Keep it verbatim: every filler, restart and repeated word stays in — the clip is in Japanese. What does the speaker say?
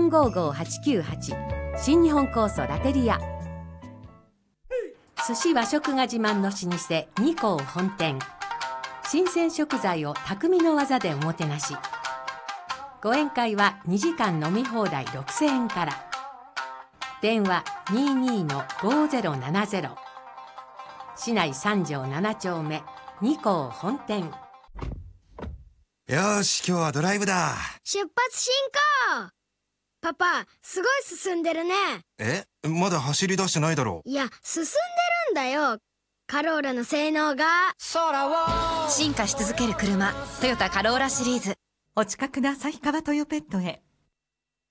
んごーごーはちきゅうはち、新日本酵素ラテリア。寿司和食が自慢の老舗二幸本店。新鮮食材を匠の技でおもてなし。ご宴会はにじかん飲み放題ろくせんえんから。電話 にーにーのごーぜろななぜろ。市内さん条なな丁目二幸本店。 よし、今日はドライブだ。 出発進行。パパ、すごい進んでるね。 え、まだ走り出してないだろ。 いや、進んでるんだよ。カローラの性能が。 進化し続ける車、トヨタカローラシリーズ。 お近くの旭川トヨペットへ。